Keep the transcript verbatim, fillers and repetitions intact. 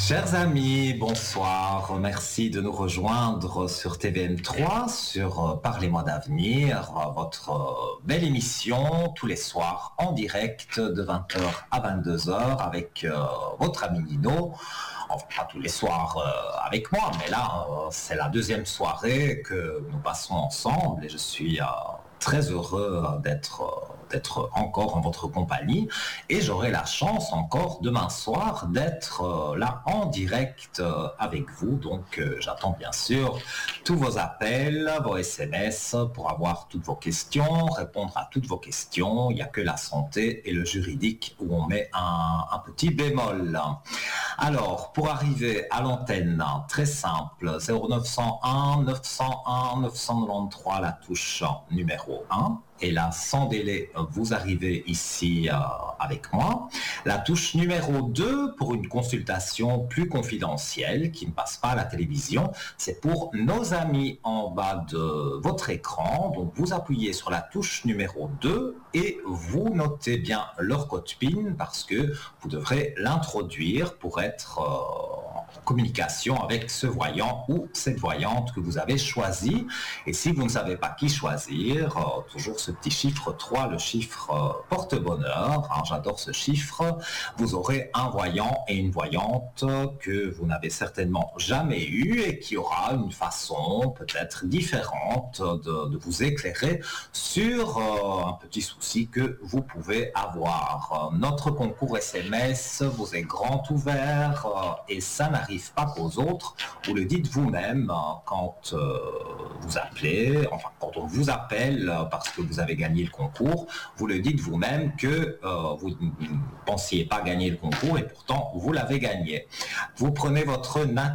Chers amis, bonsoir. Merci de nous rejoindre sur T V M trois, sur Parlez-moi d'avenir, votre belle émission tous les soirs en direct de vingt heures à vingt-deux heures avec euh, votre ami Nino. Enfin, pas tous les soirs euh, avec moi, mais là, euh, c'est la deuxième soirée que nous passons ensemble et je suis euh, très heureux d'être... Euh, d'être encore en votre compagnie et j'aurai la chance encore demain soir d'être euh, là en direct euh, avec vous. Donc euh, j'attends bien sûr tous vos appels, vos S M S pour avoir toutes vos questions, répondre à toutes vos questions. Il n'y a que la santé et le juridique où on met un, un petit bémol. Alors, pour arriver à l'antenne, très simple, zéro neuf cent un neuf cent un neuf cent quatre-vingt-treize, la touche numéro un. Et là, sans délai, vous arrivez ici euh, avec moi. La touche numéro deux, pour une consultation plus confidentielle, qui ne passe pas à la télévision, c'est pour nos amis en bas de votre écran. Donc, vous appuyez sur la touche numéro deux et vous notez bien leur code PIN parce que vous devrez l'introduire pour être euh, en communication avec ce voyant ou cette voyante que vous avez choisi. Et si vous ne savez pas qui choisir, euh, toujours ce petit chiffre trois, le chiffre euh, porte-bonheur, hein, j'adore ce chiffre, vous aurez un voyant et une voyante que vous n'avez certainement jamais eu et qui aura une façon peut-être différente de, de vous éclairer sur euh, un petit souci que vous pouvez avoir. Euh, notre concours S M S vous est grand ouvert euh, et ça n'arrive pas qu'aux autres, vous le dites vous-même euh, quand euh, vous appelez, enfin quand on vous appelle euh, parce que vous avez gagné le concours, vous le dites vous-même que euh, vous ne pensiez pas gagner le concours et pourtant vous l'avez gagné. Vous prenez votre